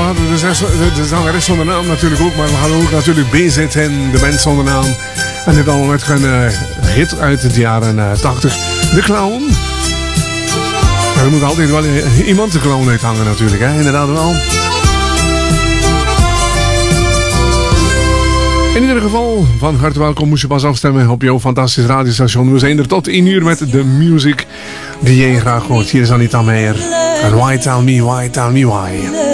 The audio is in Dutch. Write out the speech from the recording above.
hadden de zangeres zonder naam natuurlijk ook. Maar we hadden ook natuurlijk BZN, de band zonder naam. En dit allemaal met een hit uit de jaren 80. De Clown. Maar er moet altijd wel iemand de clown uithangen natuurlijk, hè? Inderdaad wel. In ieder geval, van harte welkom. Moest je pas afstemmen op jouw fantastisch radiostation. We zijn er tot 1 uur met de music die jij graag hoort. Hier is Anita Meijer. En Why Tell Me Why, Tell Me Why.